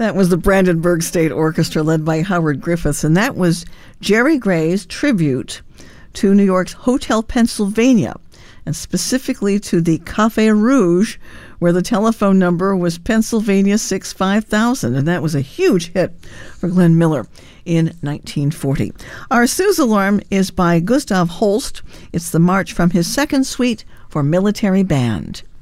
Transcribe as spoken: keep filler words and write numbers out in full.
That was the Brandenburg State Orchestra led by Howard Griffiths, and that was Jerry Gray's tribute to New York's Hotel Pennsylvania, and specifically to the Café Rouge, where the telephone number was Pennsylvania six five thousand, and that was a huge hit for Glenn Miller in nineteen forty. Our Sue's Alarm is by Gustav Holst. It's the march from his second suite for military band.